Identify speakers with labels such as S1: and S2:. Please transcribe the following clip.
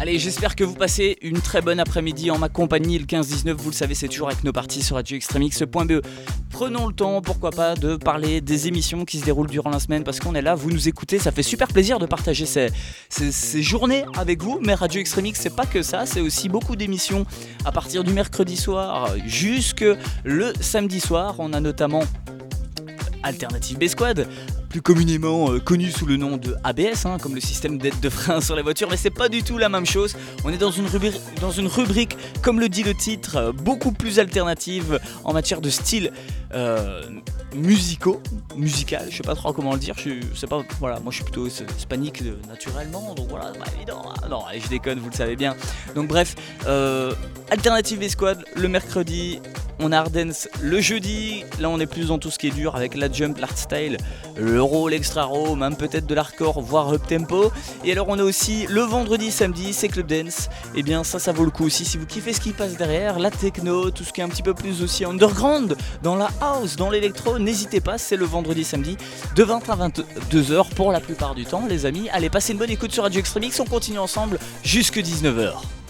S1: Allez, j'espère que vous passez une très bonne après-midi en ma compagnie. Le 15-19, vous le savez, c'est toujours avec nos parties sur radioextremix.be. Prenons le temps, pourquoi pas, de parler des émissions qui se déroulent durant la semaine parce qu'on est là, vous nous écoutez, ça fait super plaisir de partager ces journées avec vous. Mais Radio Extremix, c'est pas que ça, c'est aussi beaucoup d'émissions à partir du mercredi soir jusque le samedi soir. On a notamment Alternative B-Squad, plus communément connu sous le nom de ABS, comme le système d'aide de frein sur les voitures, mais c'est pas du tout la même chose. On est dans une rubrique, comme le dit le titre, beaucoup plus alternative en matière de style musical, je sais pas trop comment le dire, moi je suis plutôt hispanique naturellement, donc voilà, pas évident. Non, allez, je déconne, vous le savez bien. Donc bref, Alternative B-Squad le mercredi, on a Ardence le jeudi, là on est plus dans tout ce qui est dur avec la jump, l'hardstyle, le raw, l'extra raw, même peut-être de l'hardcore, voire up tempo. Et alors on a aussi le vendredi, samedi, c'est Club Dance. Et bien ça vaut le coup aussi si vous kiffez ce qui passe derrière, la techno, tout ce qui est un petit peu plus aussi underground, dans la house, dans l'électro, n'hésitez pas, c'est le vendredi, samedi, de 20 à 22h pour la plupart du temps les amis. Allez, passez une bonne écoute sur Radio Extremix, on continue ensemble jusque 19h.